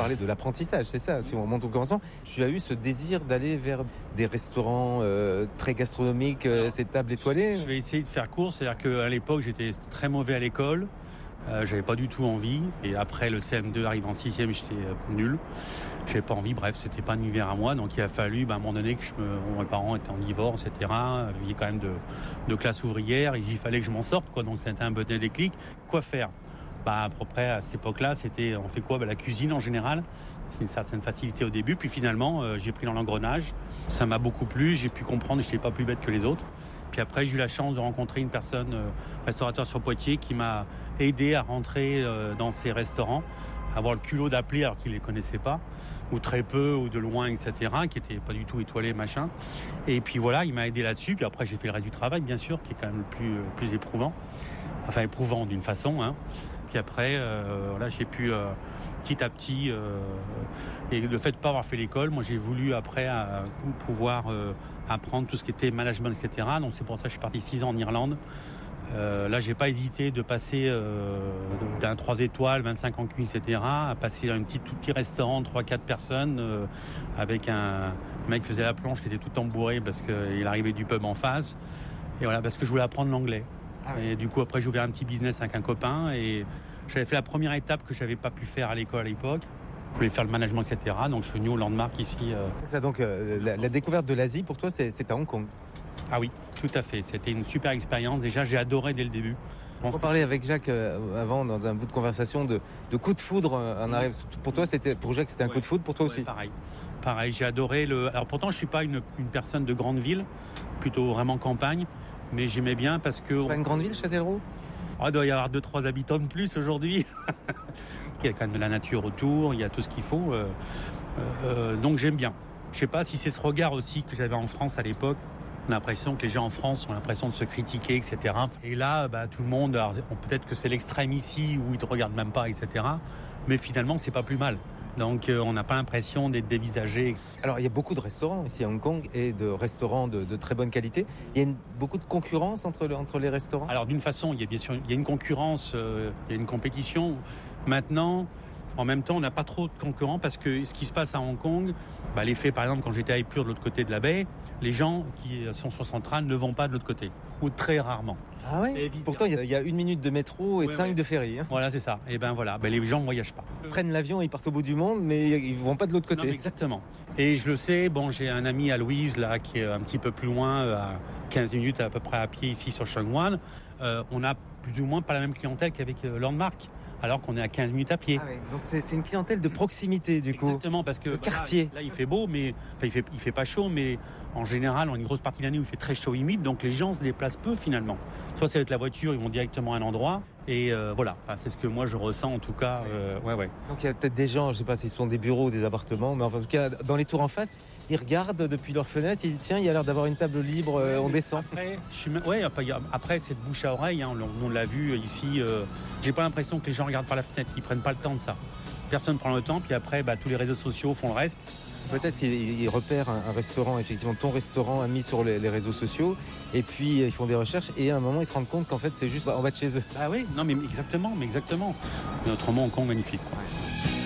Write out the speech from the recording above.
parler de l'apprentissage, c'est ça. Si on remonte au commencement, tu as eu ce désir d'aller vers des restaurants très gastronomiques, ces tables étoilées. Je vais essayer de faire court, c'est-à-dire qu'à l'époque, j'étais très mauvais à l'école. J'avais pas du tout envie. Et après le CM2 arrive en 6e, j'étais nul. J'avais pas envie. Bref, c'était pas un univers à moi. Donc il a fallu, à un moment donné, que mes parents étaient en divorce, etc. Vivaient quand même de classe ouvrière. Et il fallait que je m'en sorte, quoi. Donc c'était un bon déclic. Quoi faire? À peu près à cette époque-là, c'était, on fait quoi? La cuisine en général. C'est une certaine facilité au début. Puis finalement, j'ai pris dans l'engrenage. Ça m'a beaucoup plu. J'ai pu comprendre que je n'étais pas plus bête que les autres. Puis après, j'ai eu la chance de rencontrer une personne, restaurateur sur Poitiers, qui m'a aidé à rentrer dans ces restaurants, avoir le culot d'appeler alors qu'il les connaissait pas, ou très peu, ou de loin, etc., qui était pas du tout étoilé, machin. Et puis voilà, il m'a aidé là-dessus. Puis après, j'ai fait le reste du travail, bien sûr, qui est quand même le plus éprouvant. Enfin, éprouvant d'une façon, hein. Puis après, j'ai pu petit à petit, et le fait de pas avoir fait l'école, moi j'ai voulu après pouvoir apprendre tout ce qui était management, etc. Donc c'est pour ça que je suis parti 6 ans en Irlande. Là, j'ai pas hésité de passer d'un 3 étoiles, 25 en cuisine, etc., à passer à tout petit restaurant, 3-4 personnes, avec un mec qui faisait la planche, qui était tout embourré parce qu'il arrivait du pub en face. Et voilà, parce que je voulais apprendre l'anglais. Ah ouais. Et du coup, après, j'ai ouvert un petit business avec un copain et j'avais fait la première étape que j'avais pas pu faire à l'école à l'époque. Je voulais faire le management, etc. Donc, je suis venu au Landmark ici. C'est ça, donc la découverte de l'Asie, pour toi, c'est à Hong Kong. Ah oui, tout à fait. C'était une super expérience. Déjà, j'ai adoré dès le début. On parlait avec Jacques avant, dans un bout de conversation, de coup de foudre en arrive. Pour toi, pour Jacques, c'était un coup de foudre, pour toi aussi? Pareil, j'ai adoré Alors pourtant, je suis pas une personne de grande ville, plutôt vraiment campagne. Mais j'aimais bien parce que... C'est pas une grande ville, Châtellerault? Il doit y avoir 2-3 habitants de plus aujourd'hui. Il y a quand même de la nature autour, il y a tout ce qu'il faut. Donc j'aime bien. Je sais pas si c'est ce regard aussi que j'avais en France à l'époque. On a l'impression que les gens en France ont l'impression de se critiquer, etc. Et là, tout le monde... Alors, peut-être que c'est l'extrême ici où ils te regardent même pas, etc. Mais finalement, c'est pas plus mal. Donc on n'a pas l'impression d'être dévisagé. Alors il y a beaucoup de restaurants ici à Hong Kong et de restaurants de très bonne qualité. Il y a beaucoup de concurrence entre les restaurants? Alors d'une façon, il y a une concurrence, il y a une compétition. Maintenant, en même temps, on n'a pas trop de concurrents parce que ce qui se passe à Hong Kong, l'effet par exemple quand j'étais à Epure de l'autre côté de la baie, les gens qui sont sur Centrale ne vont pas de l'autre côté, ou très rarement. Ah ouais. Pourtant il y a 1 minute de métro et 5 de ferry. Hein. Voilà, c'est ça. Et les gens ne voyagent pas. Ils prennent l'avion, ils partent au bout du monde, mais ils vont pas de l'autre côté. Non, exactement. Et je le sais, j'ai un ami à Louise là qui est un petit peu plus loin, à 15 minutes à peu près à pied ici sur Sheung Wan. On a plus ou moins pas la même clientèle qu'avec Landmark. Alors qu'on est à 15 minutes à pied. Ah ouais, donc c'est une clientèle de proximité du coup. Exactement, parce que le quartier. Là il fait beau, mais il fait pas chaud, mais en général, on a une grosse partie de l'année où il fait très chaud, humide, donc les gens se déplacent peu finalement. Soit c'est avec la voiture, ils vont directement à un endroit, et voilà, c'est ce que moi je ressens en tout cas. Ouais. Donc il y a peut-être des gens, je sais pas s'ils sont des bureaux ou des appartements, mais en tout cas dans les tours en face, ils regardent depuis leur fenêtre, ils disent tiens, il y a l'air d'avoir une table libre, on descend. Après c'est de bouche à oreille, on l'a vu ici. J'ai pas l'impression que les gens regardent par la fenêtre, ils prennent pas le temps de ça. Personne prend le temps, puis après tous les réseaux sociaux font le reste. Peut-être qu'ils repèrent un restaurant, effectivement, ton restaurant a mis sur les réseaux sociaux, et puis ils font des recherches, et à un moment ils se rendent compte qu'en fait c'est juste en bas de chez eux. Ah oui, non mais exactement. Autrement, Hong Kong magnifique. Ouais.